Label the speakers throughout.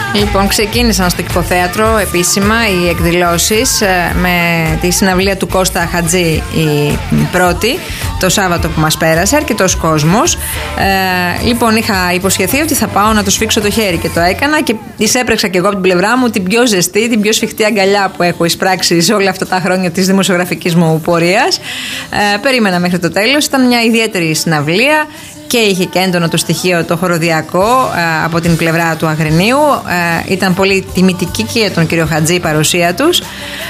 Speaker 1: Λοιπόν, ξεκίνησαν στο Κηφοθέατρο επίσημα οι εκδηλώσεις με τη συναυλία του Κώστα Χατζή η πρώτη, το Σάββατο που μας πέρασε, αρκετός κόσμος. Λοιπόν, είχα υποσχεθεί ότι θα πάω να του σφίξω το χέρι και το έκανα και εισέπραξα και εγώ από την πλευρά μου την πιο ζεστή, την πιο σφιχτή αγκαλιά που έχω εισπράξει σε όλα αυτά τα χρόνια της δημοσιογραφικής μου πορείας. Περίμενα μέχρι το τέλος, ήταν μια ιδιαίτερη συναυλία. Και είχε και έντονο το στοιχείο το χοροδιακό από την πλευρά του Αγρινίου. Ήταν πολύ τιμητική και για τον κύριο Χατζή η παρουσία τους.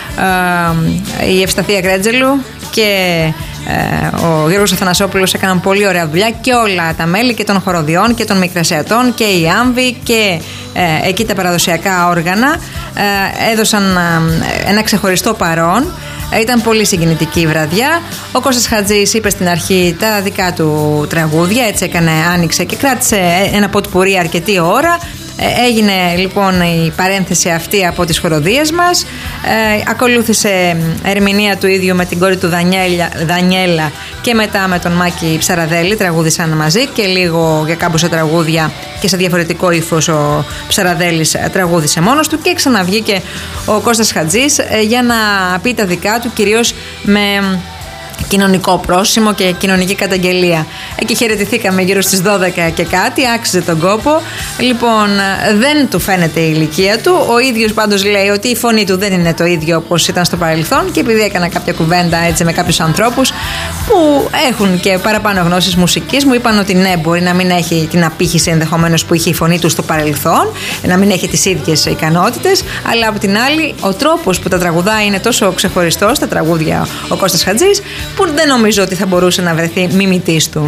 Speaker 1: Η Ευσταθία Κρέτζελου και ο Γιώργος Αθανασόπουλος έκαναν πολύ ωραία δουλειά και όλα τα μέλη και των χοροδιών και των μικρασιατών και η Άμβη και εκεί τα παραδοσιακά όργανα έδωσαν ένα ξεχωριστό παρόν. Ήταν πολύ συγκινητική η βραδιά. Ο Κώστας Χατζής είπε στην αρχή τα δικά του τραγούδια, έτσι έκανε, άνοιξε και κράτησε ένα ποτπουρί αρκετή ώρα. Έγινε λοιπόν η παρένθεση αυτή από τις χοροδίες μας. Ακολούθησε ερμηνεία του ίδιου με την κόρη του Δανιέλα και μετά με τον Μάκη Ψαραδέλη, τραγούδισαν μαζί και λίγο για κάμποσα τραγούδια και σε διαφορετικό ύφος ο Ψαραδέλης τραγούδισε μόνος του και ξαναβγήκε ο Κώστας Χατζής για να πει τα δικά του, κυρίως με κοινωνικό πρόσημο και κοινωνική καταγγελία. Εκεί χαιρετηθήκαμε γύρω στις 12 και κάτι, άξιζε τον κόπο. Λοιπόν, δεν του φαίνεται η ηλικία του. Ο ίδιος πάντως λέει ότι η φωνή του δεν είναι το ίδιο όπως ήταν στο παρελθόν και επειδή έκανα κάποια κουβέντα έτσι με κάποιους ανθρώπους που έχουν και παραπάνω γνώσεις μουσικής, μου είπαν ότι ναι, μπορεί να μην έχει την απήχηση ενδεχομένως που είχε η φωνή του στο παρελθόν, να μην έχει τις ίδιες ικανότητες, αλλά από την άλλη ο τρόπος που τα τραγουδάει είναι τόσο ξεχωριστός, τα τραγούδια ο Κώστας Χατζής, που δεν νομίζω ότι θα μπορούσε να βρεθεί μιμητής του.